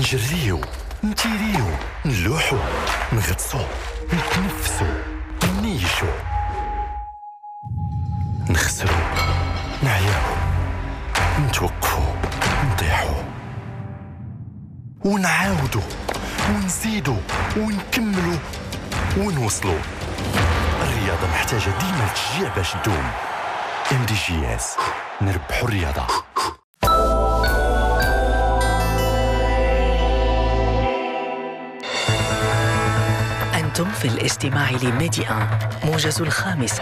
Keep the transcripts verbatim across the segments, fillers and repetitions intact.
نجريو نتيريو نلوحو نغطسو نتنفسو نعيشو نخسرو نعياو نتوقفو نطيحو ونعاودو ونزيدو ونكملو ونوصلو. الرياضة محتاجة ديما تشجيع باش تدوم. ام دي جي اس، نربحو الرياضة. أنتم في الاستماع لميديا موجز الخامسة.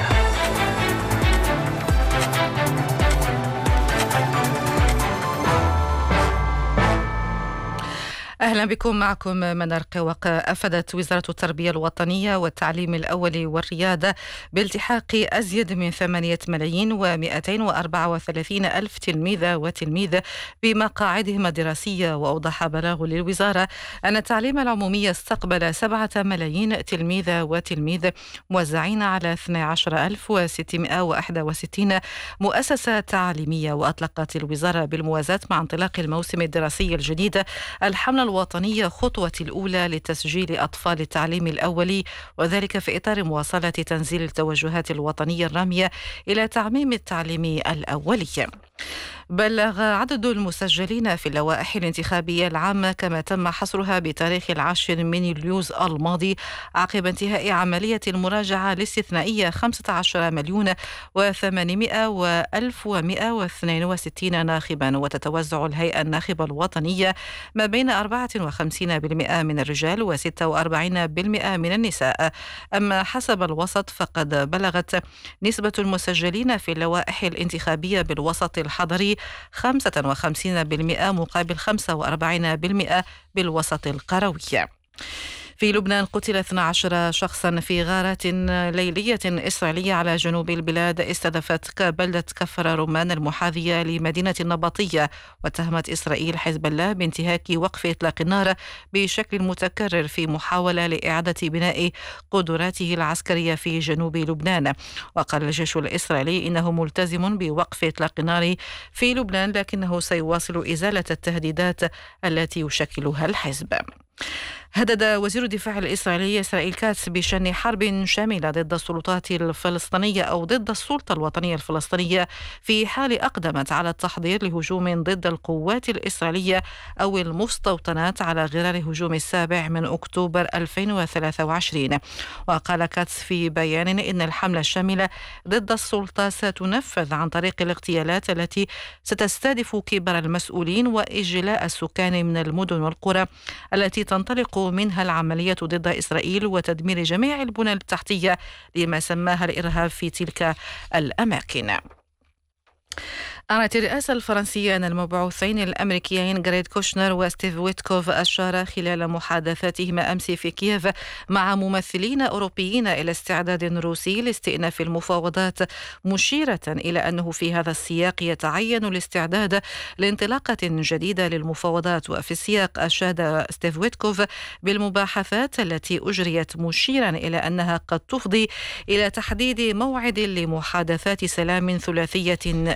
أهلا بكم، معكم منار قوق. أفادت وزارة التربية الوطنية والتعليم الأول والريادة بالتحاق أزيد من ثمانية ملايين ومئتين وأربعة وثلاثين ألف تلميذة وتلميذ بمقاعدهم الدراسية. وأوضح بلاغ للوزارة أن التعليم العمومي استقبل سبعة ملايين تلميذة وتلميذ موزعين على اثني عشر ألف وستمائة وواحد وستين مؤسسة تعليمية. وأطلقت الوزارة بالموازاة مع انطلاق الموسم الدراسي الجديد الحملة الوطنية خطوة الأولى لتسجيل أطفال التعليم الأولي، وذلك في إطار مواصلة تنزيل التوجهات الوطنية الرامية إلى تعميم التعليم الأولي. بلغ عدد المسجلين في اللوائح الانتخابية العامة كما تم حصرها بتاريخ العاشر من يوليوز الماضي عقب انتهاء عملية المراجعة الاستثنائية خمسة عشر مليون وثمانمائة وألف ومائة واثنين وستين ناخبا. وتتوزع الهيئة الناخبة الوطنية ما بين أربعة وخمسين بالمئة من الرجال وستة وأربعين بالمئة من النساء. أما حسب الوسط فقد بلغت نسبة المسجلين في اللوائح الانتخابية بالوسط الحضري خمسة وخمسين بالمئة مقابل خمسة وأربعين بالمئة بالوسط القروي. في لبنان قتل اثني عشر شخصا في غارات ليلية إسرائيلية على جنوب البلاد استهدفت بلدة كفر رمان المحاذية لمدينة النبطية. واتهمت إسرائيل حزب الله بانتهاك وقف إطلاق النار بشكل متكرر في محاولة لإعادة بناء قدراته العسكرية في جنوب لبنان. وقال الجيش الإسرائيلي إنه ملتزم بوقف إطلاق النار في لبنان، لكنه سيواصل إزالة التهديدات التي يشكلها الحزب. هدد وزير الدفاع الإسرائيلي إسرائيل كاتس بشن حرب شاملة ضد السلطات الفلسطينية أو ضد السلطة الوطنية الفلسطينية في حال أقدمت على التحضير لهجوم ضد القوات الإسرائيلية أو المستوطنات على غرار هجوم السابع من أكتوبر ألفين وثلاثة وعشرين. وقال كاتس في بيان إن الحملة الشاملة ضد السلطة ستنفذ عن طريق الاغتيالات التي ستستهدف كبار المسؤولين وإجلاء السكان من المدن والقرى التي تنطلق منها العملية ضد إسرائيل وتدمير جميع البنى التحتية لما سماها الإرهاب في تلك الأماكن. أعلنت الرئاسة الفرنسية أن المبعوثين الأمريكيين جاريد كوشنر وستيف ويتكوف أشارا خلال محادثاتهما أمس في كييف مع ممثلين أوروبيين إلى استعداد روسي لاستئناف المفاوضات، مشيرة إلى أنه في هذا السياق يتعين الاستعداد لانطلاقة جديدة للمفاوضات. وفي السياق أشاد ستيف ويتكوف بالمباحثات التي أجريت، مشيرا إلى أنها قد تفضي إلى تحديد موعد لمحادثات سلام ثلاثية